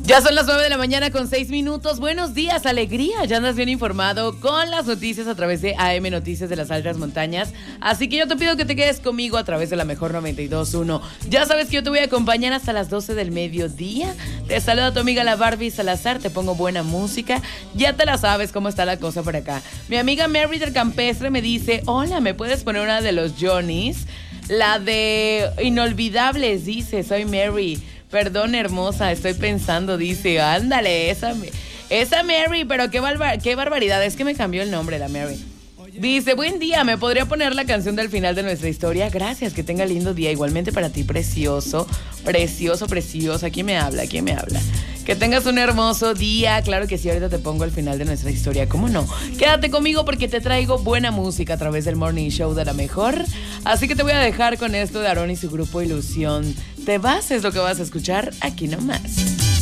Ya son las 9 de la mañana con 6 minutos. Buenos días, alegría. Ya andas bien informado con las noticias a través de AM Noticias de las Altas Montañas. Así que yo te pido que te quedes conmigo a través de la mejor 92.1. Ya sabes que yo te voy a acompañar hasta las 12 del mediodía. Te saluda tu amiga la Barbie Salazar. Te pongo buena música. Ya te la sabes cómo está la cosa por acá. Mi amiga Mary del Campestre me dice: hola, ¿me puedes poner una de los Johnnies? La de Inolvidables, dice. Soy Mary. Perdón, hermosa, estoy pensando, dice. Ándale, esa Mary, pero qué barbaridad. Es que me cambió el nombre, la Mary. Dice: buen día, ¿me podría poner la canción del final de nuestra historia? Gracias, que tenga lindo día. Igualmente para ti, precioso, precioso, precioso. ¿Quién me habla? Que tengas un hermoso día. Claro que sí, ahorita te pongo el final de nuestra historia. ¿Cómo no? Quédate conmigo porque te traigo buena música a través del Morning Show de la mejor. Así que te voy a dejar con esto de Aarón y su grupo Ilusión. Te vas, es lo que vas a escuchar aquí nomás.